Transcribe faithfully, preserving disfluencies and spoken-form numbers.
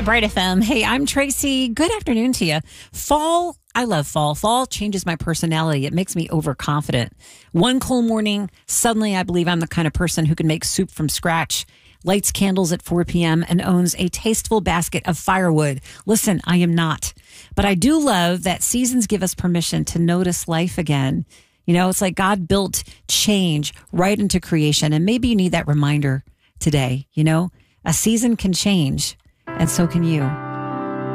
Bright F M. Hey, I'm Tracy. Good afternoon to you. Fall, I love fall. Fall changes my personality. It makes me overconfident. One cool morning, suddenly I believe I'm the kind of person who can make soup from scratch, lights candles at four p.m., and owns a tasteful basket of firewood. Listen, I am not. But I do love that seasons give us permission to notice life again. You know, it's like God built change right into creation. And maybe you need that reminder today. You know, a season can change, and so can you.